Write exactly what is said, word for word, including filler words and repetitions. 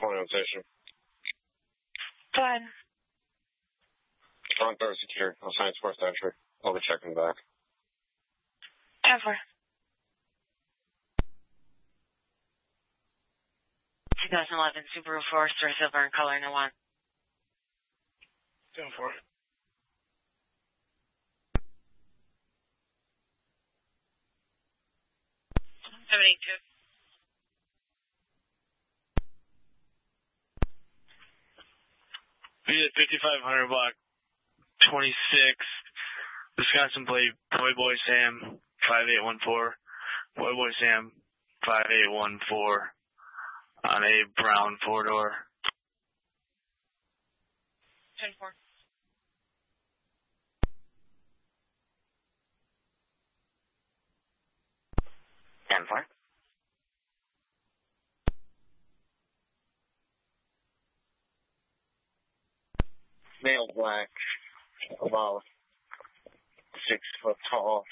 twenty on station. Fine. Front door secure. I'll sign sports entry. I'll be checking back. ten four. twenty eleven Subaru Forester, silver in color, no one. ten four. seven eight two. Be at fifty-five hundred block twenty-six, Wisconsin plate, Boy Boy Sam, five eight one four, Boy Boy Sam, five eight one four, on a brown four-door. ten four. ten four. Male black, about six foot tall,